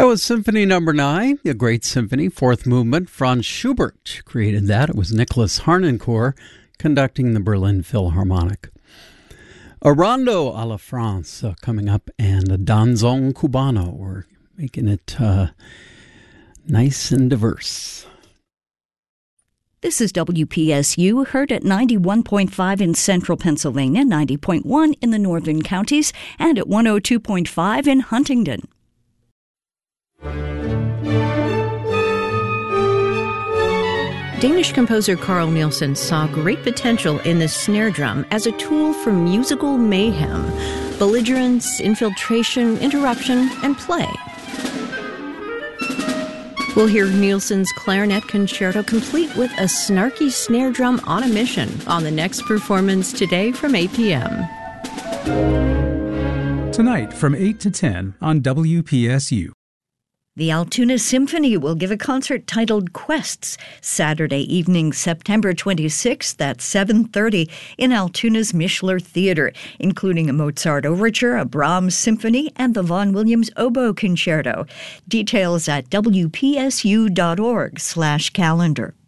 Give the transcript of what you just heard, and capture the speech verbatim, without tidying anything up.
That was Symphony Number Nine, a great symphony, fourth movement. Franz Schubert created that. It was Nicholas Harnoncourt conducting the Berlin Philharmonic. A Rondo a la France uh, coming up, and a Danzón Cubano. We're making it uh, nice and diverse. This is W P S U, heard at ninety-one point five in central Pennsylvania, ninety point one in the northern counties, and at one oh two point five in Huntingdon. Danish composer Carl Nielsen saw great potential in the snare drum as a tool for musical mayhem, belligerence, infiltration, interruption, and play. We'll hear Nielsen's clarinet concerto complete with a snarky snare drum on a mission on the next performance today from eight p.m. Tonight from eight to ten on W P S U. The Altoona Symphony will give a concert titled Quests Saturday evening, September twenty-sixth at seven thirty in Altoona's Mishler Theater, including a Mozart Overture, a Brahms Symphony, and the Vaughan Williams Oboe Concerto. Details at W P S U dot org slash calendar.